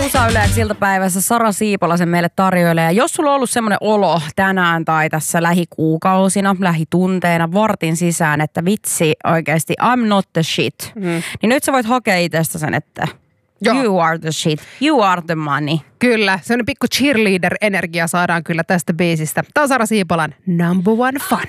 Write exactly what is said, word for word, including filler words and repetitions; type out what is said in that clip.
Musa Yleäks iltapäivässä Sara Siipolaisen meille tarjoilee. Ja jos sulla on ollut semmoinen olo tänään tai tässä lähikuukausina, lähitunteina, vartin sisään, että vitsi oikeasti I'm not the shit, mm. niin nyt sä voit hakea itsestä sen, että Joo. you are the shit, you are the money. Kyllä, se on pikku cheerleader-energia saadaan kyllä tästä biisistä. Tämä on Sara Siipolan Number One Fun.